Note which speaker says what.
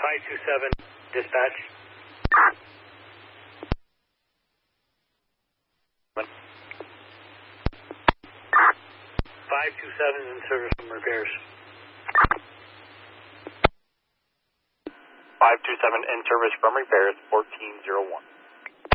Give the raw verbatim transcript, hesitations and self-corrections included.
Speaker 1: five two seven, dispatch. five two seven in service from repairs.
Speaker 2: five two seven in service from repairs, fourteen oh one.